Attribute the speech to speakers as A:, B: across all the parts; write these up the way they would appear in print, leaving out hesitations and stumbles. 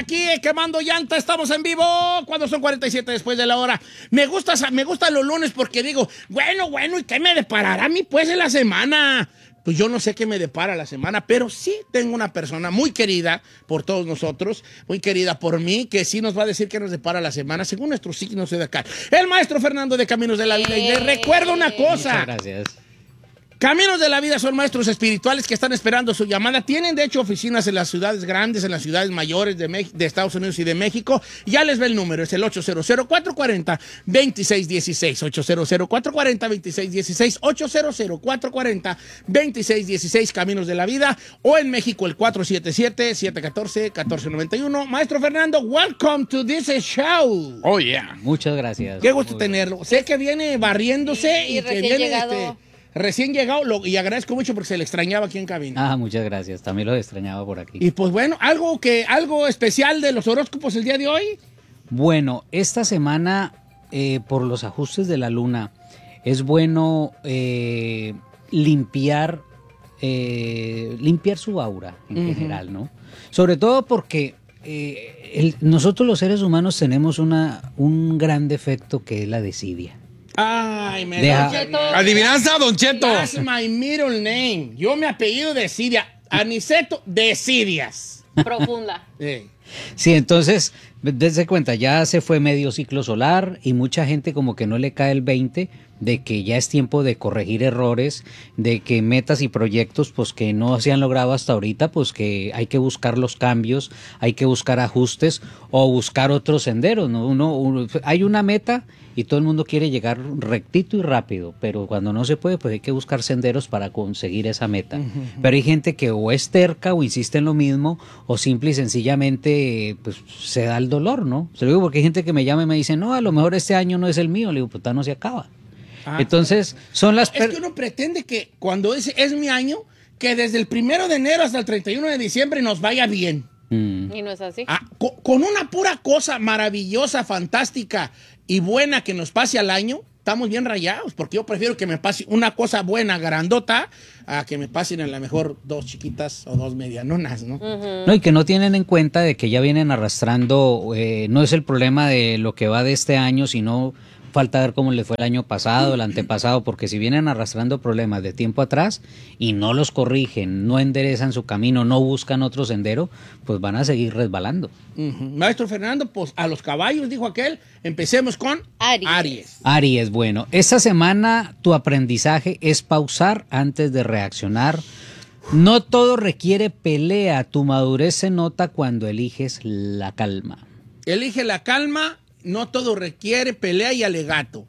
A: aquí, quemando llanta, estamos en vivo. Cuando son 47 después de la hora. Me gustan los lunes porque digo, bueno, ¿y qué me deparará a mí pues en la semana? Pues yo no sé qué me depara la semana, pero sí tengo una persona muy querida por todos nosotros, muy querida por mí, que sí nos va a decir qué nos depara la semana, según nuestros signos de acá. El maestro Fernando de Caminos de la Vida. Y le recuerdo una cosa.
B: Muchas gracias.
A: Caminos de la Vida son maestros espirituales que están esperando su llamada. Tienen, de hecho, oficinas en las ciudades grandes, en las ciudades mayores de Estados Unidos y de México. Ya les ve el número, es el 800-440-2616. 800-440-2616. 800-440-2616, Caminos de la Vida. O en México, el 477-714-1491. Maestro Fernando, welcome to this show.
C: Oh, yeah.
B: Muchas gracias.
A: Qué gusto tenerlo. Sé que viene barriéndose y que viene... Recién llegado, y agradezco mucho porque se le extrañaba aquí en cabina.
B: Muchas gracias. También lo extrañaba por aquí.
A: Y pues bueno, algo especial de los horóscopos el día de hoy.
B: Bueno, esta semana, por los ajustes de la luna, es bueno limpiar su aura en general, ¿no? Sobre todo porque nosotros los seres humanos tenemos un gran defecto que es la desidia.
A: Ay, me
C: Adivinanza, Don Cheto.
A: That's my middle name. Yo me apellido Desidia. Aniceto Decidias.
D: Profunda.
B: Sí, entonces, desde cuenta, ya se fue medio ciclo solar y mucha gente como que no le cae el 20 de que ya es tiempo de corregir errores, de que metas y proyectos pues que no se han logrado hasta ahorita, pues que hay que buscar los cambios, hay que buscar ajustes o buscar otros senderos, ¿no? Hay una meta y todo el mundo quiere llegar rectito y rápido, pero cuando no se puede, pues hay que buscar senderos para conseguir esa meta. Pero hay gente que o es terca o insiste en lo mismo, o simple y sencillamente pues se da el dolor, ¿no? Se lo digo porque hay gente que me llama y me dice, no, a lo mejor este año no es el mío. Le digo, pues no se acaba. Entonces, son las...
A: Es que uno pretende que cuando es mi año, que desde el 1 de enero hasta el 31 de diciembre nos vaya bien.
D: Y no es así.
A: Con una pura cosa maravillosa, fantástica y buena que nos pase al año, estamos bien rayados, porque yo prefiero que me pase una cosa buena, grandota, a que me pasen a lo mejor 2 chiquitas o 2 medianonas, ¿no?
B: No, y que no tienen en cuenta de que ya vienen arrastrando, no es el problema de lo que va de este año, sino... Falta ver cómo le fue el año pasado, el antepasado, porque si vienen arrastrando problemas de tiempo atrás y no los corrigen, no enderezan su camino, no buscan otro sendero, pues van a seguir resbalando.
A: Maestro Fernando, pues a los caballos, dijo aquel, empecemos con Aries.
B: Aries, bueno, esta semana tu aprendizaje es pausar antes de reaccionar. No todo requiere pelea, tu madurez se nota cuando eliges la calma.
A: Elige la calma. No todo requiere pelea y alegato.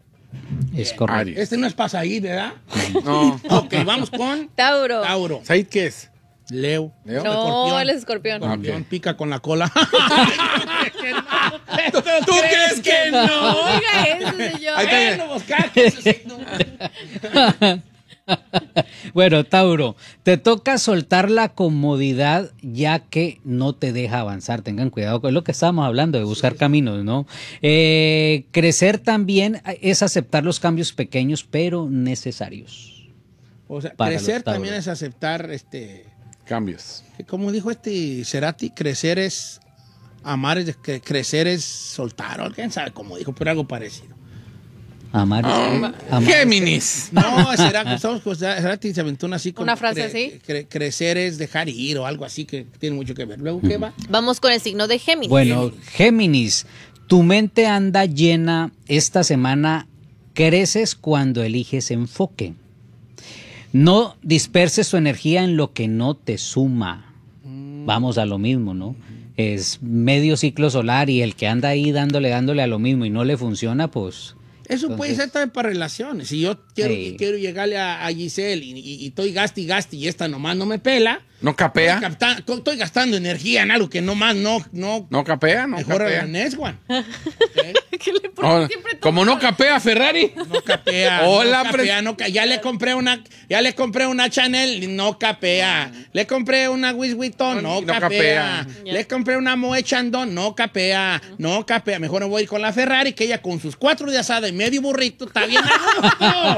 B: Es correcto.
A: Este no es pasaí, ¿verdad?
C: No.
A: Ok, vamos con
D: Tauro.
C: ¿Sabes qué es?
A: Leo.
D: No, él es escorpión.
A: Escorpión, pica con la cola.
C: ¿Tú crees que no?
D: Oiga eso, señor.
B: Bueno, Tauro, te toca soltar la comodidad ya que no te deja avanzar. Tengan cuidado con lo que estábamos hablando, de buscar caminos, ¿no? Crecer también es aceptar los cambios pequeños pero necesarios.
A: O sea, crecer también es aceptar
C: cambios.
A: Como dijo Cerati, crecer es amar, crecer es soltar, o quién sabe cómo dijo, pero algo parecido.
B: Amar.
C: Géminis.
A: No, Cerati se aventó
D: una frase así.
A: Crecer es dejar ir o algo así que tiene mucho que ver. Luego, ¿qué va?
D: Vamos con el signo de Géminis.
B: Bueno, Géminis, tu mente anda llena esta semana. Creces cuando eliges enfoque. No disperses tu energía en lo que no te suma. Vamos a lo mismo, ¿no? Es medio ciclo solar y el que anda ahí dándole a lo mismo y no le funciona, pues...
A: Eso puede ser también para relaciones. Si yo quiero llegarle a Giselle y estoy gasti y esta nomás no me pela.
C: ¿No capea?
A: Estoy gastando energía en algo que nomás no
C: capea, no
A: mejor
C: capea.
A: A la Neswan.
D: ¿Qué le pone siempre
C: como no capea Ferrari.
A: No capea.
C: Hola,
A: ya le compré una Chanel, no capea. Le compré una Louis Vuitton, no capea. Le compré una Moët Chandon, no capea. No capea. Mejor me voy a ir con la Ferrari, que ella con sus 4 de asada y medio burrito está bien.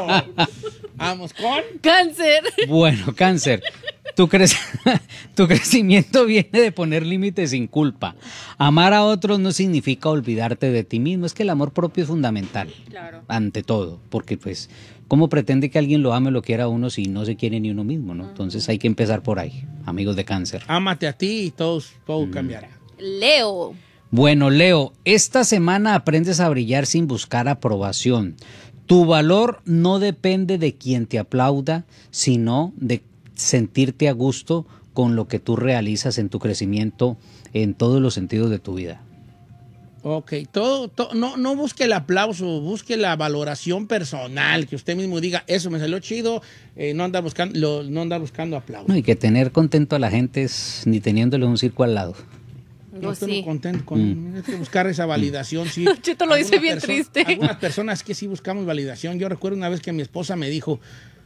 A: Vamos con...
D: Cáncer.
B: Bueno, Cáncer, tu crecimiento viene de poner límites sin culpa. Amar a otros no significa olvidarte de ti mismo. Es que el amor propio es fundamental.
D: Claro.
B: Ante todo, porque pues, ¿cómo pretende que alguien lo ame o lo quiera a uno si no se quiere ni uno mismo, no? Entonces hay que empezar por ahí, amigos de Cáncer.
A: Ámate a ti y todo cambiará.
D: Leo.
B: Bueno, Leo, esta semana aprendes a brillar sin buscar aprobación. Tu valor no depende de quien te aplauda, sino de sentirte a gusto con lo que tú realizas en tu crecimiento en todos los sentidos de tu vida.
A: Ok, no busque el aplauso, busque la valoración personal, que usted mismo diga, eso me salió chido, no andar buscando aplauso.
B: No, y que tener contento a la gente es ni teniéndole un circo al lado.
A: No
D: Pues
A: estoy
D: sí.
A: contento con hay que buscar esa validación, sí.
D: Cheto lo dice bien
A: Algunas
D: triste.
A: Algunas personas que sí buscamos validación. Yo recuerdo una vez que mi esposa me dijo,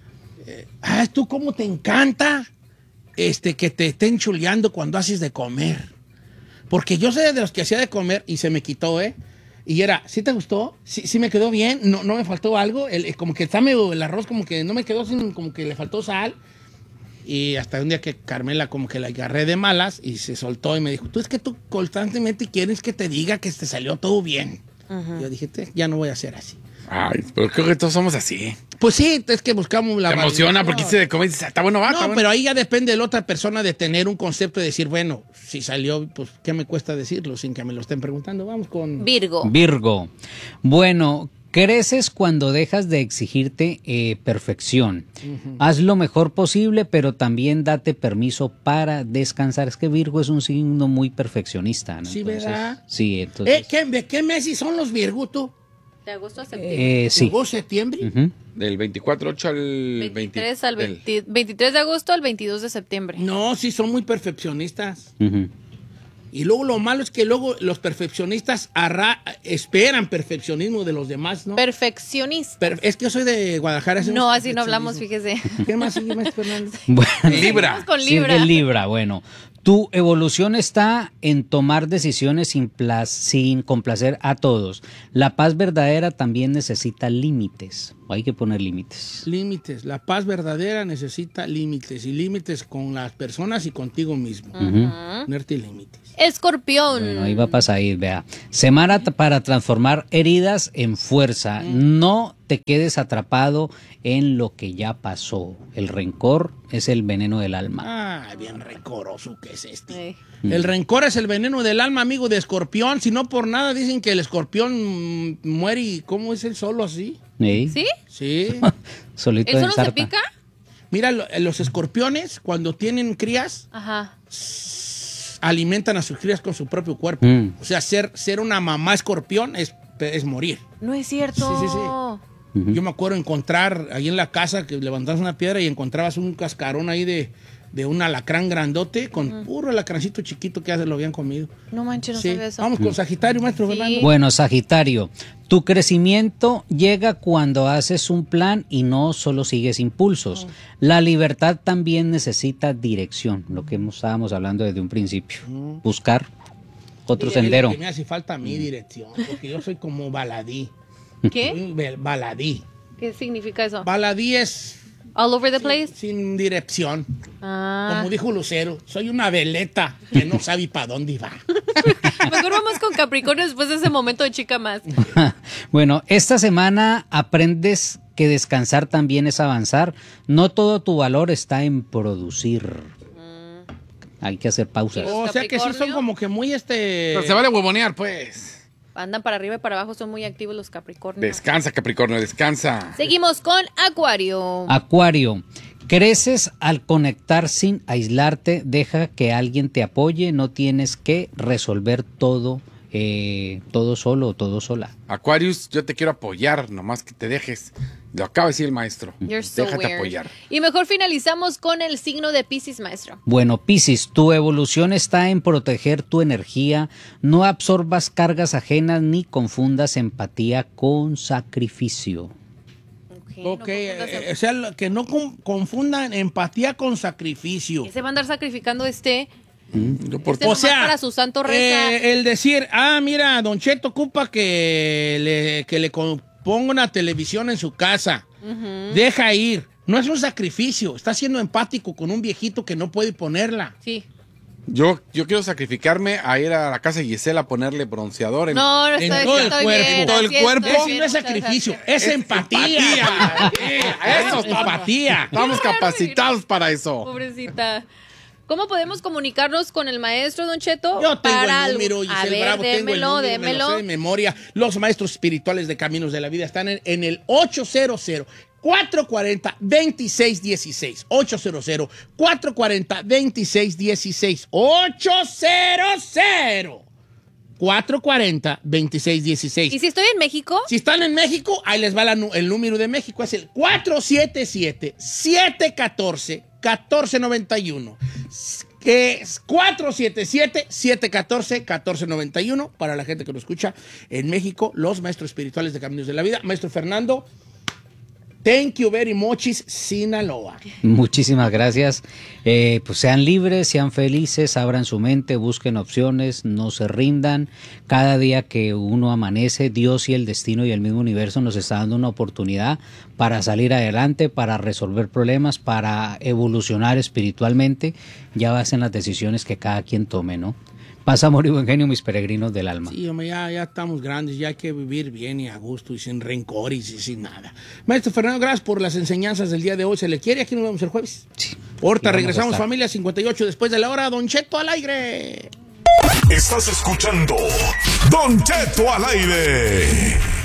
A: ¿tú cómo te encanta que te estén chuleando cuando haces de comer? Porque yo soy de los que hacía de comer y se me quitó, Y era, ¿sí te gustó? ¿Sí me quedó bien? ¿No me faltó algo? Como que está medio el arroz, como que no me quedó, como que le faltó sal. Y hasta un día que Carmela como que la agarré de malas y se soltó y me dijo, tú constantemente quieres que te diga que te salió todo bien. Y yo dije, ya no voy a hacer así.
C: Ay, pero creo que todos somos así.
A: Pues sí, es que buscamos la
C: Te emociona
A: validación.
C: porque hice de comer y dices, está bueno, va.
A: No, pero ahí ya depende de la otra persona de tener un concepto de decir, bueno, si salió, pues, ¿qué me cuesta decirlo sin que me lo estén preguntando? Vamos con...
B: Virgo. Bueno, creces cuando dejas de exigirte perfección. Haz lo mejor posible, pero también date permiso para descansar. Es que Virgo es un signo muy perfeccionista, ¿no?
A: Sí,
B: Entonces,
A: ¿verdad?
B: sí, entonces...
A: ¿Qué meses son los Virgo, tú?
D: De agosto a septiembre.
B: Sí.
A: ¿Agosto, septiembre?
B: Ujú.
C: Del 24-8 al
D: 23 23 de agosto al 22 de septiembre.
A: No, sí, son muy perfeccionistas.
B: Ujú.
A: Y luego lo malo es que luego los perfeccionistas esperan perfeccionismo de los demás, ¿no?
D: Perfeccionista.
A: Es que yo soy de Guadalajara.
D: No, así no hablamos, fíjese.
A: ¿Qué más sigue, maestro Fernández?
B: Bueno,
C: Libra.
D: Vamos con
B: sigue
D: Libra.
B: Libra, bueno. Tu evolución está en tomar decisiones sin complacer a todos. La paz verdadera también necesita límites. Hay que poner límites.
A: Límites. La paz verdadera necesita límites. Y límites con las personas y contigo mismo. Ponerte límites.
D: Escorpión.
B: Bueno, ahí va a pasar, vea. Semana para transformar heridas en fuerza. No te quedes atrapado en lo que ya pasó. El rencor es el veneno del alma.
A: Ah, bien rencoroso que es este.
D: Sí.
A: El rencor es el veneno del alma, amigo de Escorpión. Si no por nada dicen que el escorpión muere y ¿cómo es él solo así?
B: ¿Sí?
D: ¿Sí?
A: Sí.
B: Solito
D: ¿Él
B: en
D: solo se
B: sarta.
D: pica?
A: Mira, los escorpiones cuando tienen crías
D: Ajá.
A: alimentan a sus crías con su propio cuerpo. O sea, ser una mamá escorpión es morir.
D: No es cierto.
A: Sí, sí, sí. Yo me acuerdo encontrar ahí en la casa que levantabas una piedra y encontrabas un cascarón ahí de un alacrán grandote con puro alacrancito chiquito que ya se lo habían comido.
D: No manches, no
A: Sí.
D: sabía eso.
A: Vamos con Sagitario, maestro
D: Sí.
A: Fernando.
B: Bueno, Sagitario, tu crecimiento llega cuando haces un plan y no solo sigues impulsos. La libertad también necesita dirección, lo que estábamos hablando desde un principio. Buscar otro
A: Mire,
B: sendero.
A: lo que me hace falta a mi dirección, porque yo soy como baladí.
D: ¿Qué?
A: Soy baladí.
D: ¿Qué significa eso?
A: Baladí es
D: All over the place.
A: sin dirección.
D: Ah.
A: Como dijo Lucero, soy una veleta que no sabe para dónde va.
D: Mejor vamos con Capricornio después de ese momento de chica más.
B: Bueno, esta semana aprendes que descansar también es avanzar. No todo tu valor está en producir. Hay que hacer pausas.
D: ¿Los
A: O sea que sí son
D: Capricornio?
A: como que muy
C: Pero se vale huevonear, pues.
D: Andan para arriba y para abajo, son muy activos los Capricornios.
C: Descansa, Capricornio, descansa.
D: Seguimos con Acuario.
B: Acuario, creces al conectar sin aislarte, deja que alguien te apoye, no tienes que resolver todo solo o todo sola.
C: Aquarius, yo te quiero apoyar, nomás que te dejes. Lo acaba de decir el maestro.
D: You're so
C: Déjate
D: weird.
C: apoyar.
D: Y mejor finalizamos con el signo de Piscis, maestro.
B: Bueno, Piscis, tu evolución está en proteger tu energía, no absorbas cargas ajenas ni confundas empatía con sacrificio.
A: Ok, o sea, que no confundan empatía con sacrificio.
D: Se va a andar sacrificando
C: Yo por
D: Este nomás para su santo reza.
A: El decir, mira, Don Cheto ocupa que le ponga una televisión en su casa. Deja ir. No es un sacrificio. Está siendo empático con un viejito que no puede ponerla.
D: Sí.
C: Yo quiero sacrificarme a ir a la casa de Gisela a ponerle bronceador en
D: No,
A: en todo el cuerpo.
D: bien,
C: todo el
D: así
C: cuerpo.
D: estoy
A: Eso no es
D: bien,
A: sacrificio,
D: muchas gracias.
A: es empatía.
C: Eso
A: es empatía.
C: Estamos capacitados para eso.
D: Pobrecita. ¿Cómo podemos comunicarnos con el maestro, Don Cheto?
A: Yo tengo
D: Para
A: el número,
D: algo? A
A: Giselle
D: ver,
A: Bravo, tengo el
D: démelo,
A: número, me lo sé de memoria. Los maestros espirituales de Caminos de la Vida están en el 800-440-2616. 800-440-2616. 800-440-2616.
D: ¿Y si estoy en México?
A: Si están en México, ahí les va el número de México. Es el 477-714-1491. Que es 477-714-1491. Para la gente que lo escucha en México, los maestros espirituales de Caminos de la Vida. Maestro Fernando, thank you very much, Sinaloa.
B: Muchísimas gracias. Pues sean libres, sean felices, abran su mente, busquen opciones, no se rindan. Cada día que uno amanece, Dios y el destino y el mismo universo nos está dando una oportunidad para salir adelante, para resolver problemas, para evolucionar espiritualmente. Ya basen las decisiones que cada quien tome, ¿no? Paz, amor y buen genio, mis peregrinos del alma.
A: Sí, hombre, ya estamos grandes, ya hay que vivir bien y a gusto y sin rencores y sin nada. Maestro Fernando, gracias por las enseñanzas del día de hoy. ¿Se le quiere? Aquí nos vemos el jueves.
B: Sí.
A: Ahorita
B: Aquí vamos
A: regresamos,
B: a estar.
A: familia 58 después de la hora. Don Cheto al aire.
E: Estás escuchando Don Cheto al aire.